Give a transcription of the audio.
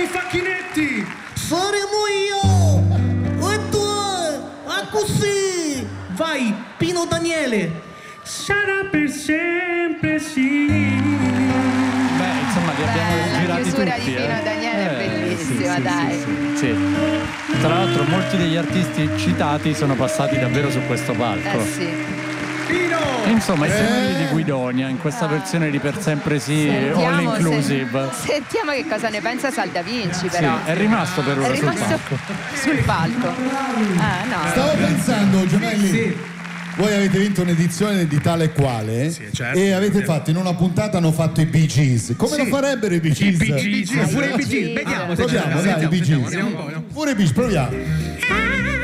i Facchinetti. Saremo io e tu, così. Vai, Pino Daniele. Sarà per sempre sì. Beh, insomma, li abbiamo girati tutti. La chiusura di Pino Daniele è bellissima, sì, dai. Sì. Tra l'altro molti degli artisti citati sono passati davvero su questo palco. Sì. Pino! Insomma, i signori di Guidonia in questa versione di Per Sempre Sì, all inclusive. Sentiamo che cosa ne pensa Sal Da Vinci, però. Sì, è rimasto per ora È rimasto sul palco. Ah, no. Stavo pensando, Gemelli. Sì. Voi avete vinto un'edizione di tale e quale, Sì, certo, e avete fatto in una puntata, hanno fatto i Bee Gees. Come lo farebbero i Bee Gees? I Bee Gees, pure i Bee Gees. Vediamo se Proviamo, dai, i Bee Gees. Pure i Bee Gees, proviamo.